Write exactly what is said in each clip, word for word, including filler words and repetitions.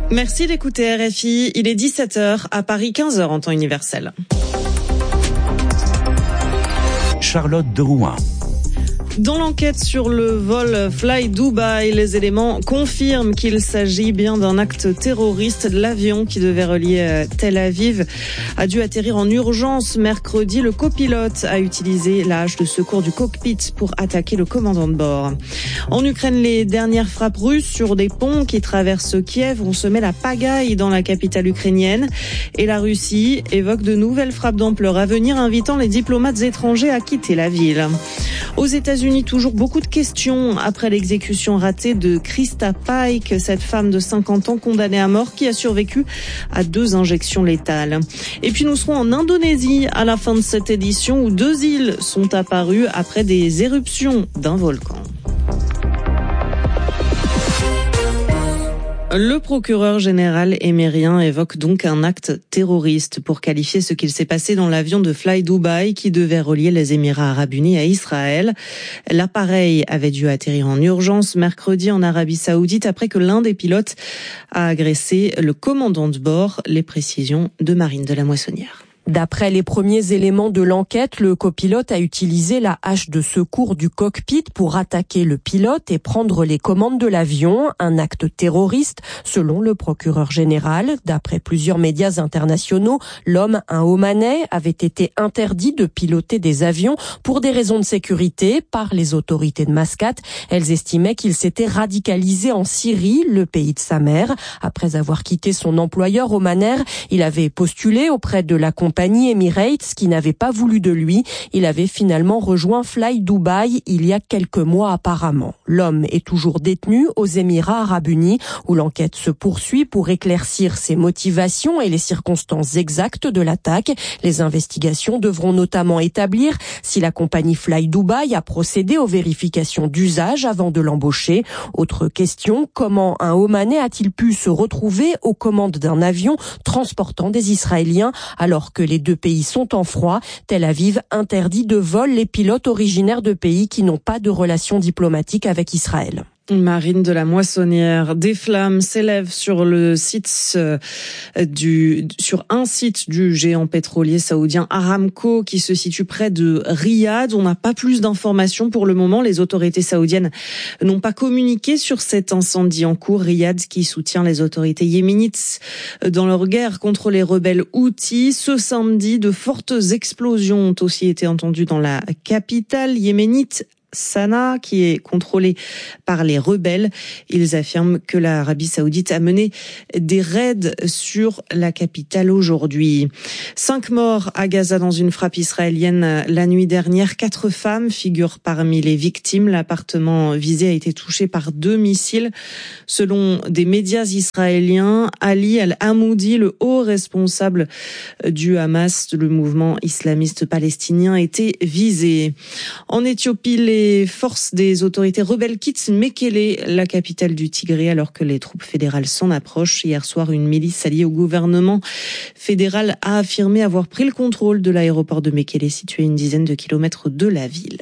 Merci d'écouter R F I. Il est dix-sept heures, à Paris quinze heures en temps universel. Charlotte de Rouen. Dans l'enquête sur le vol Fly Dubai, les éléments confirment qu'il s'agit bien d'un acte terroriste. L'avion qui devait relier Tel Aviv a dû atterrir en urgence mercredi. Le copilote a utilisé la hache de secours du cockpit pour attaquer le commandant de bord. En Ukraine, les dernières frappes russes sur des ponts qui traversent Kiev ont semé la pagaille dans la capitale ukrainienne. Et la Russie évoque de nouvelles frappes d'ampleur à venir, invitant les diplomates étrangers à quitter la ville. Aux États-Unis, toujours beaucoup de questions après l'exécution ratée de Krista Pike, cette femme de cinquante ans condamnée à mort qui a survécu à deux injections létales. Et puis nous serons en Indonésie à la fin de cette édition où deux îles sont apparues après des éruptions d'un volcan. Le procureur général émirien évoque donc un acte terroriste pour qualifier ce qu'il s'est passé dans l'avion de Fly Dubai qui devait relier les Émirats arabes unis à Israël. L'appareil avait dû atterrir en urgence mercredi en Arabie saoudite après que l'un des pilotes a agressé le commandant de bord. Les précisions de Marine de la Moissonnière. D'après les premiers éléments de l'enquête, le copilote a utilisé la hache de secours du cockpit pour attaquer le pilote et prendre les commandes de l'avion, un acte terroriste, selon le procureur général. D'après plusieurs médias internationaux, l'homme, un Omanais, avait été interdit de piloter des avions pour des raisons de sécurité par les autorités de Mascate. Elles estimaient qu'il s'était radicalisé en Syrie, le pays de sa mère. Après avoir quitté son employeur Omaner, il avait postulé auprès de la compagnie compagnie Emirates qui n'avait pas voulu de lui. Il avait finalement rejoint Fly Dubai il y a quelques mois apparemment. L'homme est toujours détenu aux Émirats arabes unis où l'enquête se poursuit pour éclaircir ses motivations et les circonstances exactes de l'attaque. Les investigations devront notamment établir si la compagnie Fly Dubai a procédé aux vérifications d'usage avant de l'embaucher. Autre question, comment un Omanais a-t-il pu se retrouver aux commandes d'un avion transportant des Israéliens alors que les deux pays sont en froid? Tel Aviv interdit de vol les pilotes originaires de pays qui n'ont pas de relations diplomatiques avec Israël. Marine de la Moissonnière, des flammes s'élèvent sur le site euh, du sur un site du géant pétrolier saoudien Aramco qui se situe près de Riyad. On n'a pas plus d'informations pour le moment. Les autorités saoudiennes n'ont pas communiqué sur cet incendie en cours. Riyad qui soutient les autorités yéménites dans leur guerre contre les rebelles houthis. Ce samedi, de fortes explosions ont aussi été entendues dans la capitale yéménite, Sanaa, qui est contrôlée par les rebelles. Ils affirment que l'Arabie saoudite a mené des raids sur la capitale aujourd'hui. Cinq morts à Gaza dans une frappe israélienne la nuit dernière. Quatre femmes figurent parmi les victimes. L'appartement visé a été touché par deux missiles. Selon des médias israéliens, Ali al-Hamoudi, le haut responsable du Hamas, le mouvement islamiste palestinien, était visé. En Éthiopie, les Les forces des autorités rebelles quittent Mekele, la capitale du Tigré, alors que les troupes fédérales s'en approchent. Hier soir, une milice alliée au gouvernement fédéral a affirmé avoir pris le contrôle de l'aéroport de Mekele, situé à une dizaine de kilomètres de la ville.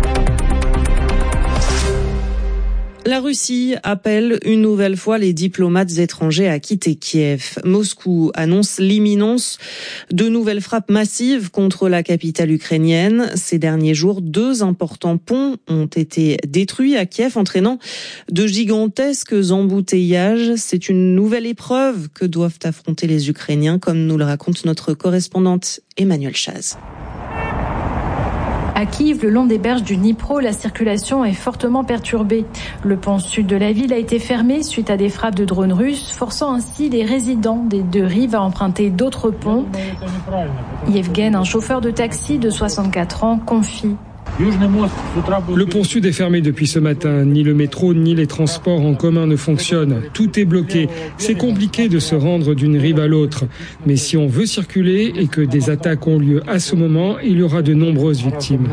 La Russie appelle une nouvelle fois les diplomates étrangers à quitter Kiev. Moscou annonce l'imminence de nouvelles frappes massives contre la capitale ukrainienne. Ces derniers jours, deux importants ponts ont été détruits à Kiev, entraînant de gigantesques embouteillages. C'est une nouvelle épreuve que doivent affronter les Ukrainiens, comme nous le raconte notre correspondante Emmanuel Chaz. À Kiev, le long des berges du Dnipro, la circulation est fortement perturbée. Le pont sud de la ville a été fermé suite à des frappes de drones russes, forçant ainsi les résidents des deux rives à emprunter d'autres ponts. Yevgen, un chauffeur de taxi de soixante-quatre ans, confie. Le pont sud est fermé depuis ce matin. Ni le métro ni les transports en commun ne fonctionnent. Tout est bloqué. C'est compliqué de se rendre d'une rive à l'autre. Mais si on veut circuler et que des attaques ont lieu à ce moment, il y aura de nombreuses victimes.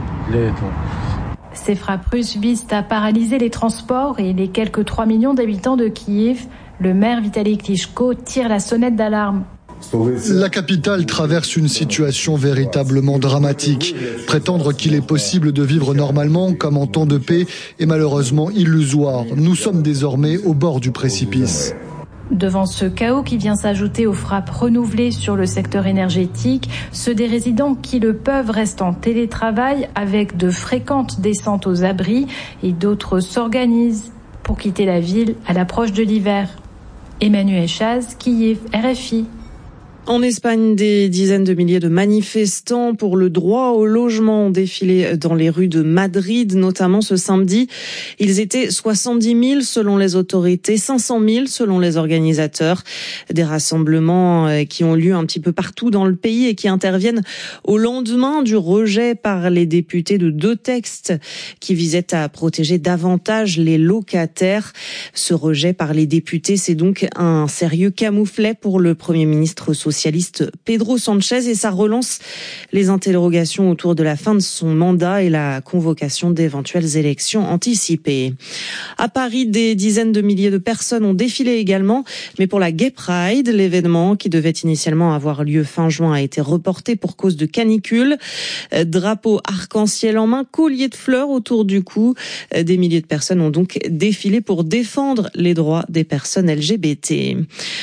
Ces frappes russes visent à paralyser les transports et les quelques trois millions d'habitants de Kiev. Le maire Vitaly Klitschko tire la sonnette d'alarme. La capitale traverse une situation véritablement dramatique. Prétendre qu'il est possible de vivre normalement, comme en temps de paix, est malheureusement illusoire. Nous sommes désormais au bord du précipice. Devant ce chaos qui vient s'ajouter aux frappes renouvelées sur le secteur énergétique, ceux des résidents qui le peuvent restent en télétravail avec de fréquentes descentes aux abris et d'autres s'organisent pour quitter la ville à l'approche de l'hiver. Emmanuel Chaz, Kiev, R F I. En Espagne, des dizaines de milliers de manifestants pour le droit au logement ont défilé dans les rues de Madrid, notamment ce samedi. Ils étaient soixante-dix mille selon les autorités, cinq cent mille selon les organisateurs. Des rassemblements qui ont lieu un petit peu partout dans le pays et qui interviennent au lendemain du rejet par les députés de deux textes qui visaient à protéger davantage les locataires. Ce rejet par les députés, c'est donc un sérieux camouflet pour le Premier ministre socialiste socialiste Pedro Sanchez et ça relance les interrogations autour de la fin de son mandat et la convocation d'éventuelles élections anticipées. À Paris, des dizaines de milliers de personnes ont défilé également, mais pour la Gay Pride, l'événement qui devait initialement avoir lieu fin juin a été reporté pour cause de canicule. Drapeau arc-en-ciel en main, collier de fleurs autour du cou. Des milliers de personnes ont donc défilé pour défendre les droits des personnes L G B T.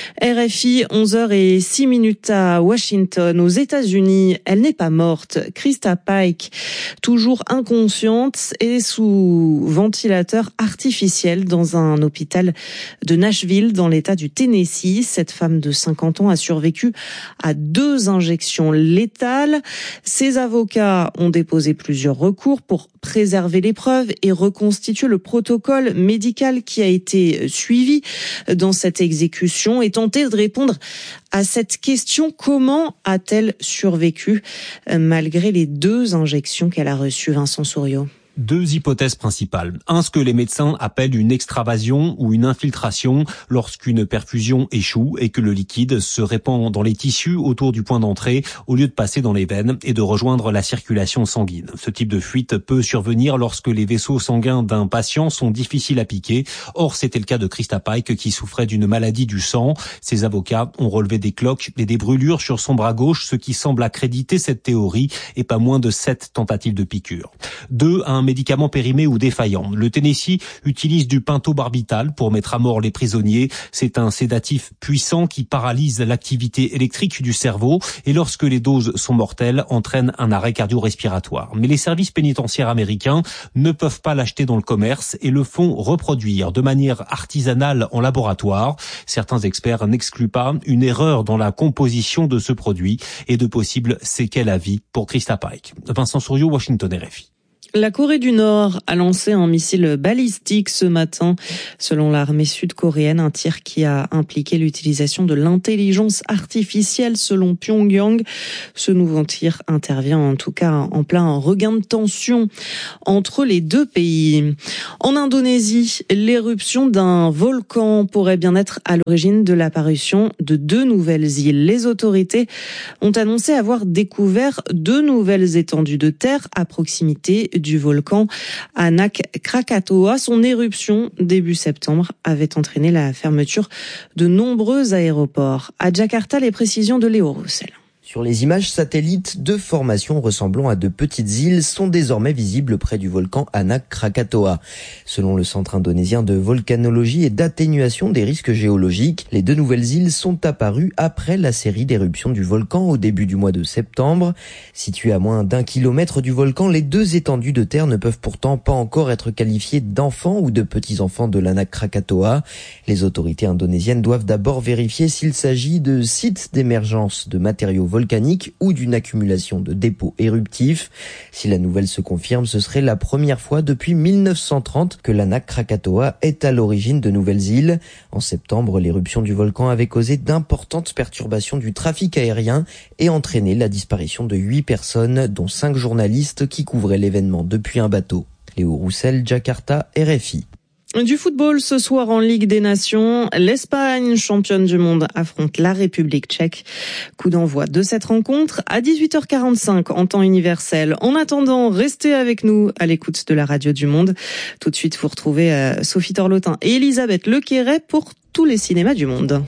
R F I, onze heures zéro six minutes à Washington, aux États-Unis. Elle n'est pas morte. Krista Pike, toujours inconsciente et sous ventilateur artificiel dans un hôpital de Nashville, dans l'État du Tennessee. Cette femme de cinquante ans a survécu à deux injections létales. Ses avocats ont déposé plusieurs recours pour préserver les preuves et reconstituer le protocole médical qui a été suivi dans cette exécution et tenter de répondre à cette question: comment a-t-elle survécu malgré les deux injections qu'elle a reçues, Vincent Souriau? Deux hypothèses principales. Un, ce que les médecins appellent une extravasion ou une infiltration lorsqu'une perfusion échoue et que le liquide se répand dans les tissus autour du point d'entrée au lieu de passer dans les veines et de rejoindre la circulation sanguine. Ce type de fuite peut survenir lorsque les vaisseaux sanguins d'un patient sont difficiles à piquer. Or, c'était le cas de Krista Pike qui souffrait d'une maladie du sang. Ses avocats ont relevé des cloques et des brûlures sur son bras gauche, ce qui semble accréditer cette théorie et pas moins de sept tentatives de piqûre. Deux, un médicament périmé ou défaillant. Le Tennessee utilise du pentobarbital pour mettre à mort les prisonniers. C'est un sédatif puissant qui paralyse l'activité électrique du cerveau et lorsque les doses sont mortelles, entraîne un arrêt cardio-respiratoire. Mais les services pénitentiaires américains ne peuvent pas l'acheter dans le commerce et le font reproduire de manière artisanale en laboratoire. Certains experts n'excluent pas une erreur dans la composition de ce produit et de possibles séquelles à vie pour Krista Pike. Vincent Souriau, Washington, R F I. La Corée du Nord a lancé un missile balistique ce matin. Selon l'armée sud-coréenne, un tir qui a impliqué l'utilisation de l'intelligence artificielle selon Pyongyang. Ce nouveau tir intervient en tout cas en plein regain de tension entre les deux pays. En Indonésie, l'éruption d'un volcan pourrait bien être à l'origine de l'apparition de deux nouvelles îles. Les autorités ont annoncé avoir découvert deux nouvelles étendues de terre à proximité du volcan Anak Krakatoa. Son éruption début septembre avait entraîné la fermeture de nombreux aéroports. À Jakarta, les précisions de Léo Roussel. Sur les images satellites, deux formations ressemblant à de petites îles sont désormais visibles près du volcan Anak Krakatoa. Selon le Centre indonésien de volcanologie et d'atténuation des risques géologiques, les deux nouvelles îles sont apparues après la série d'éruptions du volcan au début du mois de septembre. Situées à moins d'un kilomètre du volcan, les deux étendues de terre ne peuvent pourtant pas encore être qualifiées d'enfants ou de petits-enfants de l'Anak Krakatoa. Les autorités indonésiennes doivent d'abord vérifier s'il s'agit de sites d'émergence de matériaux volcaniques volcanique ou d'une accumulation de dépôts éruptifs. Si la nouvelle se confirme, ce serait la première fois depuis mille neuf cent trente que l'Anak Krakatoa est à l'origine de nouvelles îles. En septembre, l'éruption du volcan avait causé d'importantes perturbations du trafic aérien et entraîné la disparition de huit personnes, dont cinq journalistes qui couvraient l'événement depuis un bateau. Léo Roussel, Jakarta, R F I. Du football ce soir en Ligue des Nations, l'Espagne, championne du monde, affronte la République tchèque. Coup d'envoi de cette rencontre à dix-huit heures quarante-cinq en temps universel. En attendant, restez avec nous à l'écoute de la radio du Monde. Tout de suite, vous retrouvez euh, Sophie Torlotin et Elisabeth Lequéret pour tous les cinémas du monde.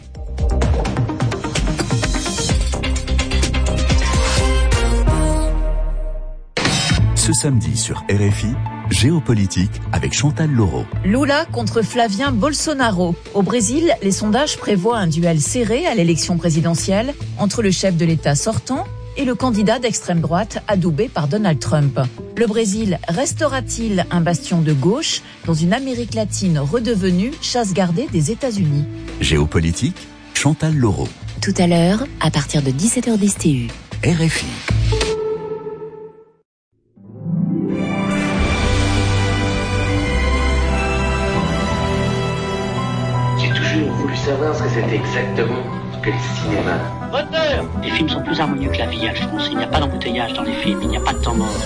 Ce samedi sur R F I, Géopolitique avec Chantal Laureau. Lula contre Flavien Bolsonaro. Au Brésil, les sondages prévoient un duel serré à l'élection présidentielle entre le chef de l'État sortant et le candidat d'extrême droite adoubé par Donald Trump. Le Brésil restera-t-il un bastion de gauche dans une Amérique latine redevenue chasse gardée des États-Unis ? Géopolitique, Chantal Laureau. Tout à l'heure, à partir de dix-sept heures dix T U. R F I. J'ai toujours voulu savoir ce que c'était exactement que le cinéma. Moteur ! Les films sont plus harmonieux que la vie, Alphonse. Il n'y a pas d'embouteillage dans les films, il n'y a pas de temps mort.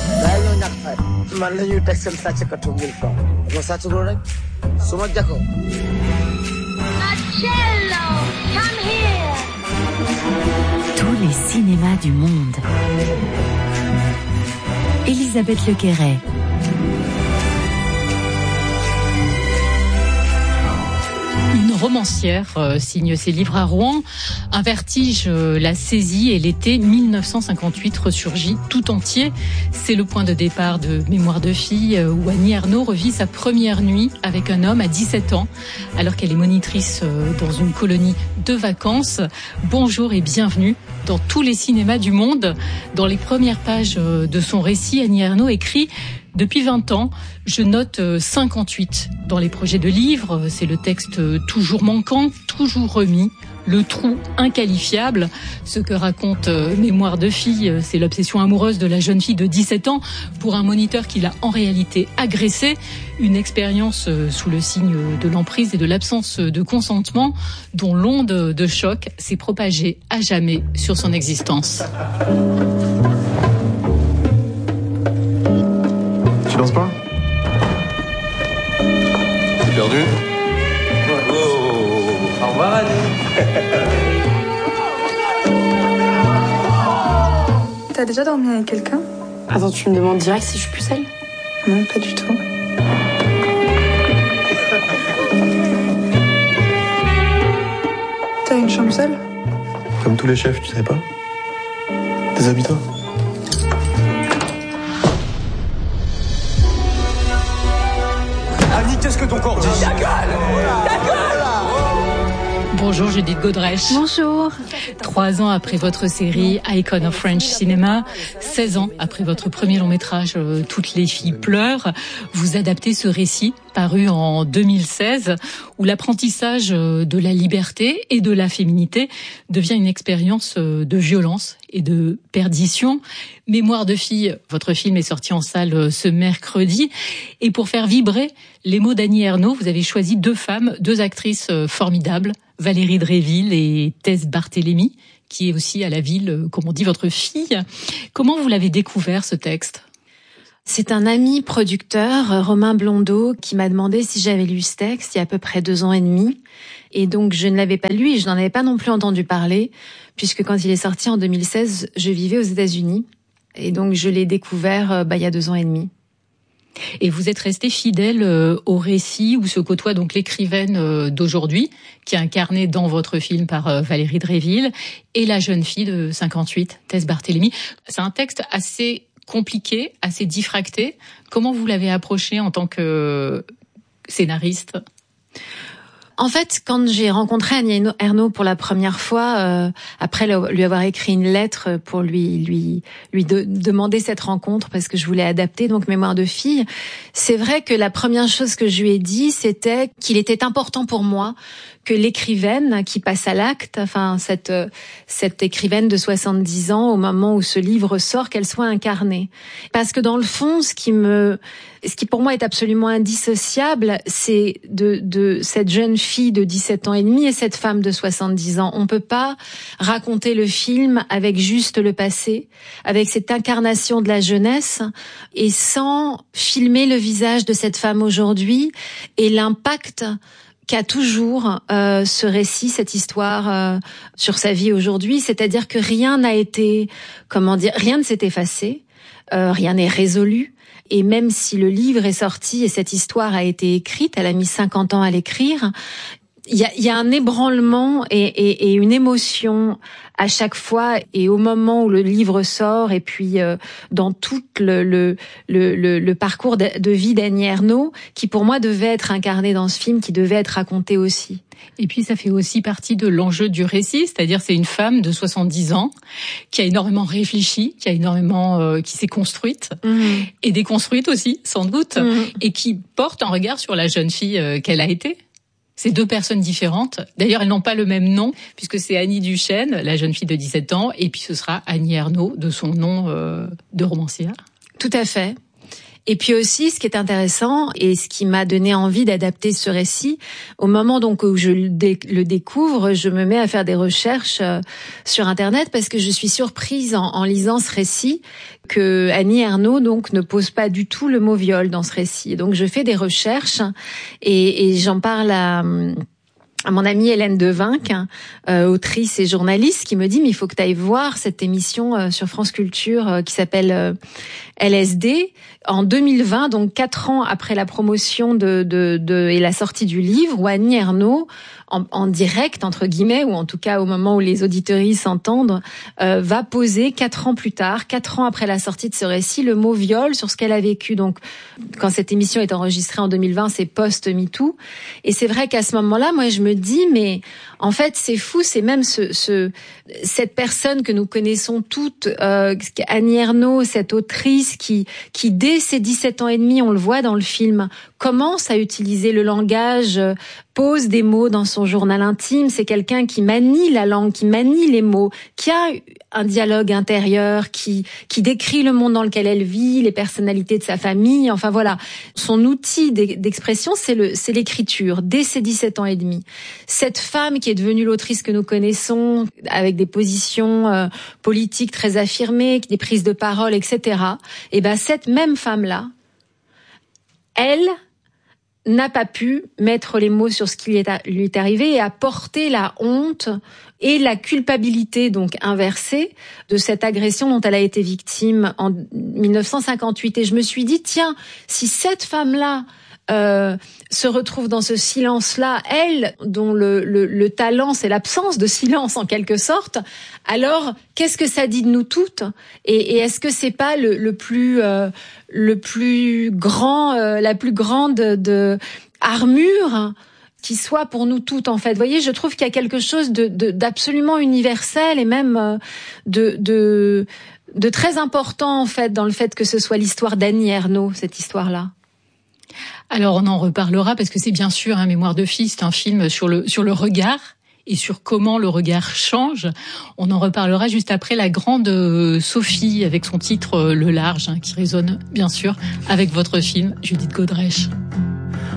Tous les cinémas du monde. Elisabeth Lequeret. Une romancière euh, signe ses livres à Rouen. Un vertige euh, la saisit et l'été mille neuf cent cinquante-huit ressurgit tout entier. C'est le point de départ de Mémoire de fille euh, où Annie Ernaux revit sa première nuit avec un homme à dix-sept ans alors qu'elle est monitrice euh, dans une colonie de vacances. Bonjour et bienvenue dans tous les cinémas du monde. Dans les premières pages euh, de son récit, Annie Ernaux écrit: depuis vingt ans, je note cinquante-huit dans les projets de livres. C'est le texte toujours manquant, toujours remis, le trou inqualifiable. Ce que raconte Mémoire de fille, c'est l'obsession amoureuse de la jeune fille de dix-sept ans pour un moniteur qui l'a en réalité agressée. Une expérience sous le signe de l'emprise et de l'absence de consentement dont l'onde de choc s'est propagée à jamais sur son existence. Tu danses pas ? T'es perdu ? Oh, au revoir Annie. T'as déjà dormi avec quelqu'un ? Attends, tu me demandes direct si je suis plus seule ? Non, pas du tout. T'as une chambre seule ? Comme tous les chefs, tu savais pas ? Déshabille-toi. Annie, qu'est-ce que ton corps dit ? Ta gueule ! Ta gueule ! Bonjour Judith Godrèche. Bonjour. Trois ans après votre série Icon of French Cinema, seize ans après votre premier long métrage euh, Toutes les filles pleurent, vous adaptez ce récit paru en deux mille seize où l'apprentissage de la liberté et de la féminité devient une expérience de violence et de perdition. Mémoire de fille, votre film est sorti en salle ce mercredi. Et pour faire vibrer les mots d'Annie Ernaux, vous avez choisi deux femmes, deux actrices formidables, Valérie Dréville et Thès Barthélemy, qui est aussi à la ville, comme on dit, votre fille. Comment vous l'avez découvert, ce texte ? C'est un ami producteur, Romain Blondeau, qui m'a demandé si j'avais lu ce texte il y a à peu près deux ans et demi. Et donc, je ne l'avais pas lu et je n'en avais pas non plus entendu parler, puisque quand il est sorti en deux mille seize, je vivais aux États-Unis. Et donc, je l'ai découvert bah, il y a deux ans et demi. Et vous êtes resté fidèle euh, au récit où se côtoie donc l'écrivaine euh, d'aujourd'hui, qui est incarnée dans votre film par euh, Valérie Dréville, et la jeune fille de cinquante-huit, Thès Barthélemy. C'est un texte assez compliqué, assez diffracté. Comment vous l'avez approché en tant que scénariste ? En fait, quand j'ai rencontré Annie Ernaux pour la première fois, euh, après lui avoir écrit une lettre pour lui lui lui de, demander cette rencontre parce que je voulais adapter donc Mémoire de fille, c'est vrai que la première chose que je lui ai dit, c'était qu'il était important pour moi que l'écrivaine qui passe à l'acte, enfin cette cette écrivaine de soixante-dix ans au moment où ce livre sort, qu'elle soit incarnée. Parce que dans le fond, ce qui me ce qui pour moi est absolument indissociable, c'est de de cette jeune fille de dix-sept ans et demi et cette femme de soixante-dix ans. On peut pas raconter le film avec juste le passé, avec cette incarnation de la jeunesse et sans filmer le visage de cette femme aujourd'hui et l'impact qu'a toujours euh, ce récit, cette histoire euh, sur sa vie aujourd'hui, c'est-à-dire que rien n'a été, comment dire, rien ne s'est effacé, euh, rien n'est résolu. Et même si le livre est sorti et cette histoire a été écrite, elle a mis cinquante ans à l'écrire, il y a, il y a un ébranlement et, et, et une émotion à chaque fois, et au moment où le livre sort, et puis euh, dans tout le, le, le, le, le parcours de, de vie d'Annie Ernaux, qui pour moi devait être incarné dans ce film, qui devait être raconté aussi. Et puis ça fait aussi partie de l'enjeu du récit, c'est-à-dire c'est une femme de soixante-dix ans qui a énormément réfléchi, qui a énormément euh, qui s'est construite mmh. et déconstruite aussi sans doute, mmh. et qui porte un regard sur la jeune fille euh, qu'elle a été. C'est deux personnes différentes. D'ailleurs, elles n'ont pas le même nom, puisque c'est Annie Duchesne, la jeune fille de dix-sept ans, et puis ce sera Annie Ernaux, de son nom euh, de romancière. Tout à fait. Et puis aussi, ce qui est intéressant et ce qui m'a donné envie d'adapter ce récit, au moment donc où je le découvre, je me mets à faire des recherches sur Internet parce que je suis surprise en, en lisant ce récit que Annie Ernaux donc ne pose pas du tout le mot viol dans ce récit. Donc je fais des recherches et, et j'en parle à à mon amie Hélène Devinck, euh, autrice et journaliste, qui me dit mais il faut que tu ailles voir cette émission euh, sur France Culture euh, qui s'appelle euh, L S D en deux mille vingt, donc quatre ans après la promotion de, de, de et la sortie du livre, où Annie Ernaux, en, en direct entre guillemets, ou en tout cas au moment où les auditeuristes s'entendent, euh, va poser quatre ans plus tard, quatre ans après la sortie de ce récit, le mot viol sur ce qu'elle a vécu. Donc quand cette émission est enregistrée en deux mille vingt, c'est post-MeToo, et c'est vrai qu'à ce moment-là, moi je me dis mais en fait c'est fou, c'est même ce, ce cette personne que nous connaissons toutes, euh, Annie Ernaux, cette autrice qui qui dès ses dix-sept ans et demi, on le voit dans le film, commence à utiliser le langage, pose des mots dans son journal intime. C'est quelqu'un qui manie la langue, qui manie les mots, qui a un dialogue intérieur, qui qui décrit le monde dans lequel elle vit, les personnalités de sa famille. Enfin voilà, son outil d'expression, c'est le c'est l'écriture dès ses dix-sept ans et demi. Cette femme qui est devenue l'autrice que nous connaissons, avec des positions euh, politiques très affirmées, des prises de parole, et cetera. Et ben cette même femme-là, elle n'a pas pu mettre les mots sur ce qui lui est, lui est arrivé et a porté la honte et la culpabilité donc inversée de cette agression dont elle a été victime en mille neuf cent cinquante-huit. Et je me suis dit, tiens, si cette femme-là euh, se retrouve dans ce silence-là, elle, dont le, le, le talent, c'est l'absence de silence en quelque sorte, alors qu'est-ce que ça dit de nous toutes ? Et, et est-ce que c'est pas le, le plus euh, le plus grand, euh, la plus grande de armure qui soit pour nous toutes en fait. Vous voyez, je trouve qu'il y a quelque chose de, de d'absolument universel et même euh, de de de très important en fait dans le fait que ce soit l'histoire d'Annie Ernaux, cette histoire-là. Alors on en reparlera parce que c'est bien sûr un Mémoire de fille, c'est un film sur le sur le regard et sur comment le regard change. On en reparlera juste après la grande Sophie avec son titre Le Large, hein, qui résonne bien sûr avec votre film Judith Godrèche.